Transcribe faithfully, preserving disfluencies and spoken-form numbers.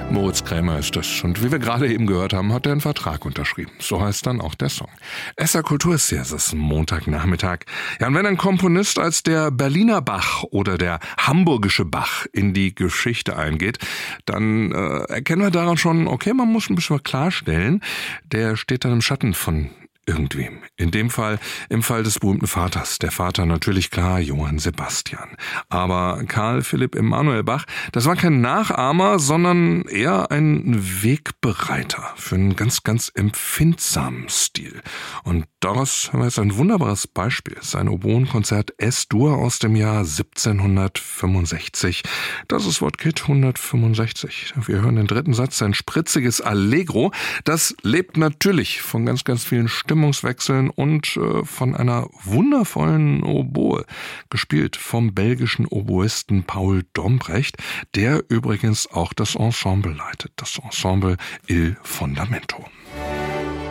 Moritz Krämer ist das. Und wie wir gerade eben gehört haben, hat er einen Vertrag unterschrieben. So heißt dann auch der Song. S R Kultur ist hier, es ist Montagnachmittag. Ja, und wenn ein Komponist als der Berliner Bach oder der hamburgische Bach in die Geschichte eingeht, dann äh, erkennen wir daran schon, okay, man muss ein bisschen klarstellen, der steht dann im Schatten von irgendwem. In dem Fall, im Fall des berühmten Vaters. Der Vater natürlich klar, Johann Sebastian. Aber Karl Philipp Emanuel Bach, das war kein Nachahmer, sondern eher ein Wegbereiter für einen ganz, ganz empfindsamen Stil. Und daraus haben wir jetzt ein wunderbares Beispiel. Sein Oboenkonzert S-Dur aus dem Jahr siebzehnhundertfünfundsechzig. Das ist Wortkit hundertfünfundsechzig. Wir hören den dritten Satz, ein spritziges Allegro. Das lebt natürlich von ganz, ganz vielen Stimmen Stimmungswechseln und äh, von einer wundervollen Oboe, gespielt vom belgischen Oboisten Paul Dombrecht, der übrigens auch das Ensemble leitet, das Ensemble Il Fondamento.